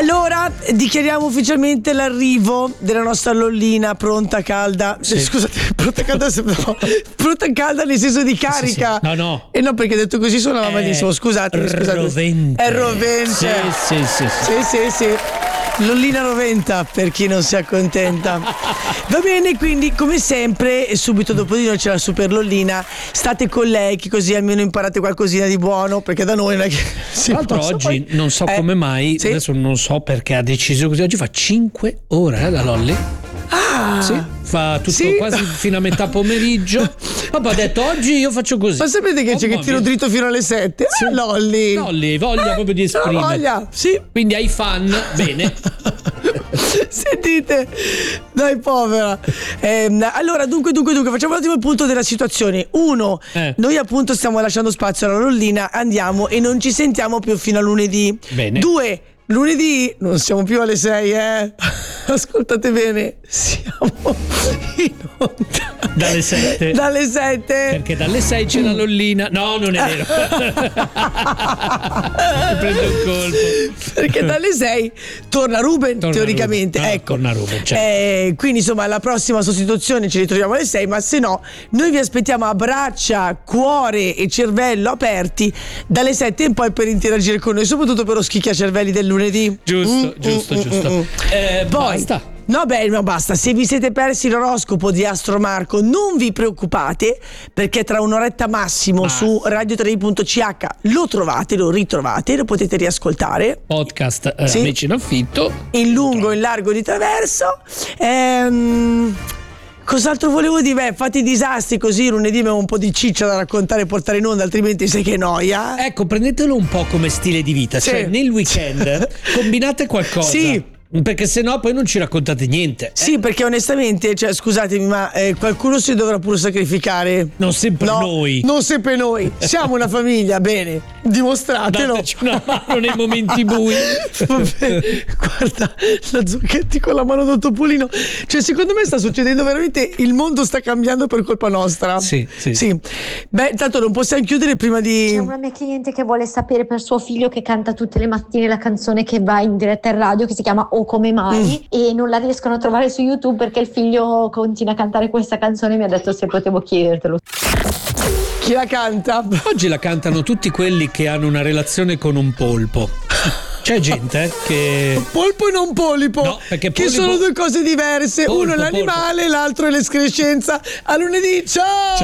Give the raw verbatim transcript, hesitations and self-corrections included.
Allora dichiariamo ufficialmente l'arrivo della nostra Lollina pronta calda. Sì. Scusate, pronta calda no, pronta calda nel senso di carica. Sì, sì. No, no. E no, perché detto così suonava È malissimo. Scusate, scusate. rovente. È rovente. Sì, sì, sì, sì. Sì, sì, sì. Lollina roventa per chi non si accontenta. Va bene, quindi come sempre subito dopo di noi c'è la super Lollina. State con lei che così almeno imparate qualcosina di buono, perché da noi non è che si Tra l'altro possa oggi poi... non so Eh, come mai, sì? adesso non so perché ha deciso così, oggi fa cinque ore eh, la Lolli. Ah, Sì, fa tutto sì? quasi fino a metà pomeriggio. Papà ha detto oggi io faccio così. Ma sapete che Oh, c'è che mamma tiro mia. dritto fino alle sette? Sì. Ah, Lolli. Lolli, voglia proprio di Ah, esprimere. voglia, sì. Quindi ai fan, bene. Sentite, dai povera. Ehm, allora, dunque, dunque, dunque, facciamo un attimo il punto della situazione. Uno, Eh. noi appunto stiamo lasciando spazio alla Lollina, andiamo e non ci sentiamo più fino a lunedì. Bene. Due, lunedì non siamo più alle sei, eh. Ascoltate bene, siamo in onda. Dalle sette. Dalle sette. Perché dalle sei c'è la Lollina. No, non è vero. Mi prendo un colpo. Perché dalle sei torna Ruben, Torna teoricamente. Ruben. Ah, ecco. torna Ruben, certo. Eh, quindi insomma alla prossima sostituzione ci ritroviamo alle sei, ma se no noi vi aspettiamo a braccia, cuore e cervello aperti dalle sette in poi per interagire con noi, soprattutto per lo schicchiacervelli del lunedì. Giusto, Mm, giusto, mm, giusto. mm, mm. Eh, Poi, basta. No, beh, no, basta. Se vi siete persi l'oroscopo di Astro Marco, non vi preoccupate, perché tra un'oretta massimo Basta. su radio tre punto c h lo trovate, lo ritrovate, lo potete riascoltare. Podcast eh, Sì. Amici in affitto. In lungo, in largo, di traverso. Ehm, cos'altro volevo dire? Beh, fate i disastri così lunedì abbiamo un po' di ciccia da raccontare e portare in onda, altrimenti sai che noia. Ecco, prendetelo un po' come stile di vita, Sì. cioè nel weekend combinate qualcosa. Sì. Perché sennò poi non ci raccontate niente. Sì, perché onestamente, cioè, scusatemi, ma eh, qualcuno si dovrà pure sacrificare. Non sempre No, noi. Non sempre noi. Siamo una famiglia, bene, dimostratelo. Dateci una mano nei momenti bui. Vabbè, guarda la Zucchetti con la mano da Topolino. Cioè, secondo me sta succedendo veramente, il mondo sta cambiando per colpa nostra. Sì, sì. Beh, tanto non possiamo chiudere prima di. C'è una mia cliente che vuole sapere per suo figlio, che canta tutte le mattine la canzone che va in diretta in radio, che si chiama O come mai, e non la riescono a trovare su YouTube perché il figlio continua a cantare questa canzone. Mi ha detto se potevo chiedertelo. Chi la canta? Oggi la cantano tutti quelli che hanno una relazione con un polpo. C'è gente eh, che Polpo e non polipo, No, perché che polipo- sono due cose diverse. Polpo, Uno è l'animale, l'altro è l'escrescenza. A lunedì, ciao!